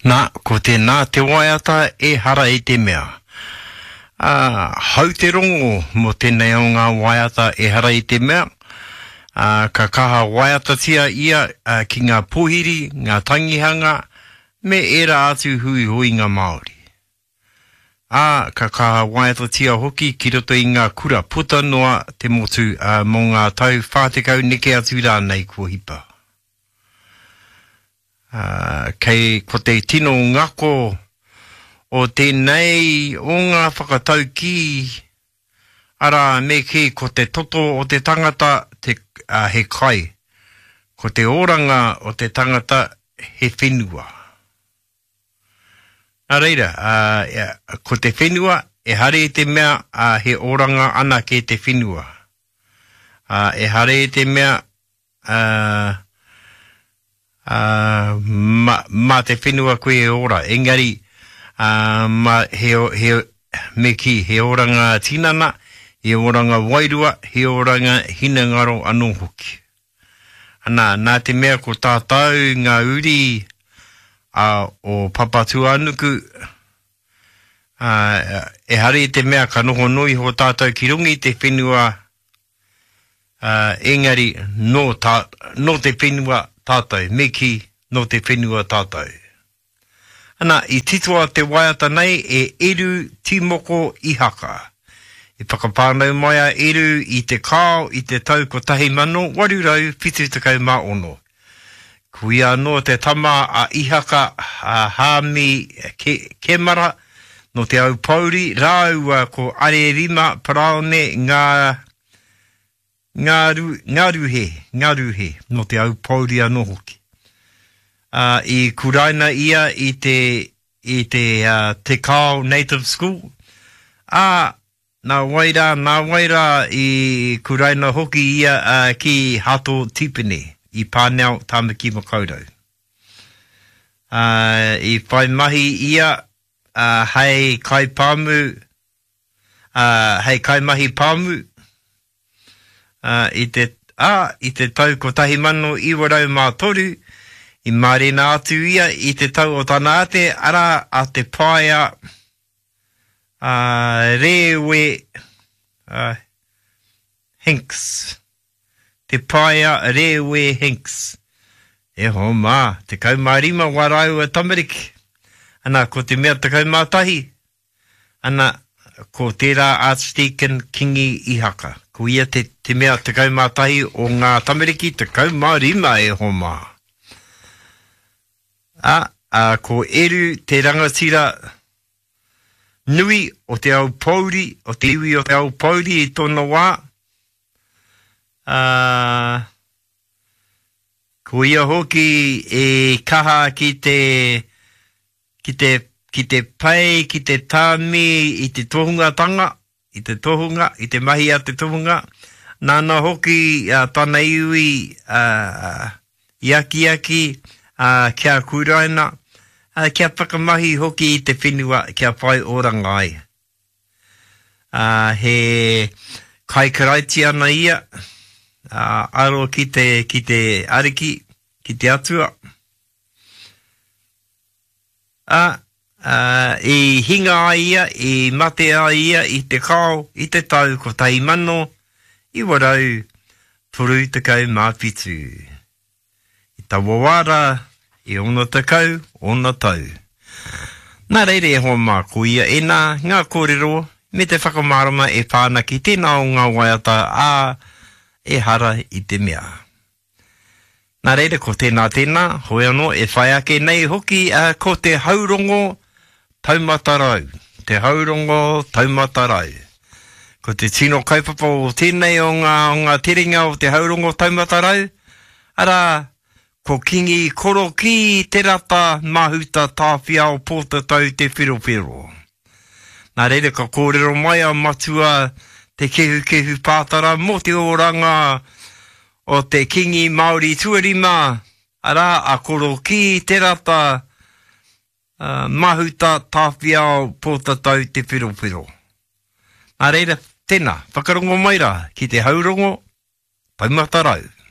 Nā, ko tēnā te waiata e hara i te mea. Hau te rongo mo tēnei o ngā waiata e hara i te mea. Ka kaha waiata tia ia ki ngā pohiri, ngā tangihanga, me era atu hui hui ngā Māori. Ka kaha waiata tia hoki ki roto i ngā kura puta noa te motu mō ngā tau whātekau neke atu rā nei kua hipa. Kei ko te tino ngako o tēnei o ngā whakatau ki ara me ke ko te toto o te tangata te, he kai. Ko te oranga o te tangata he whenua. Nā reira, ko te whenua e hare te mea he oranga ana ke te whenua. E hare te mea ma te whenua koe e ora. Engari, me ki he oranga tinana, he oranga wairua, he oranga hinangaro anō hoki. Nā te mea ko tātou ngā uri o papatu anuku, e hare te mea ka noho nui ho tātou ki rungi te whenua, engari no te whenua tātou, me ki no te whenua tātou. I titoa te waiata nei e eru timoko ihaka. E whakapānau mai eru i te kao i te tau ko tahi mano, warurau whitu tekau mā ono. Kui anō te tama a ihaka hāmi kemara no te au pauri, rāua ko are rima paraone ngā ruhe no te au pauri anō hoki. I kuraina ia i te kao native school. Nā waira i kuraina hoki ia ki Hato Tipene i Pānau Tāmaki Makaurau. I whai mahi ia hei kai pāmu, hei kai mahi pāmu i te tau ko tahi mano i warau mā toru, i mārena atu ia i te tau o tāna ate, ara a te pāia rewe Hinks. Te pāia rewe Hinks. E ho mā, te kaumārima warau a Tamariki. Ana, ko te mea te kaumātahi. Ana, ko tērā Archdeacon Kingi Ihaka. Ko ia te mea te kaumātahi o ngā Tamariki, te kaumārima e ho mā. Ko eru te rangatira nui o te au pauri, o te iwi o te au pauri i tōna wā. Ko ia hoki e kaha ki te pai, ki te tāmi, i te tohunga tanga, i te mahi a te tohunga. Nāna hoki tāna iwi iaki, kia kuraina, kia whakamahi hoki i te whenua, kia whai oranga ai. He kai karaiti ana ia, aro ki te ariki, ki te atua. I hinga ai ia, i mate ai ia, i te kao, i te tau ko tahi mano, i warau, toru tekau māpitu. I tawawara, i ona tekau, ona tau. Nā reire e hoa mā ko ia e ngā kōrero, me te whakamārama e whānaki tēnā o ngā waiata e hara i te mea. Nā reire ko tēnā, hoi anō e whai ake nei hoki ko te haurongo taumatarau. Te haurongo taumatarau. Ko te tino kaupapa o tēnei o ngā teringa o te haurongo taumatarau. Ara, ko kingi koro ki te rata mahuta tāwhia o pōta tau te whiro. Nā reire ka kōrero mai a matua te kehu pātara mo te oranga o te kingi Māori tuarima. Ara a koro ki te rata mahuta tāwhia o pōta tau te whiro. Nā reire, tēnā, whakarongo maira ki te haurongo taumatarau.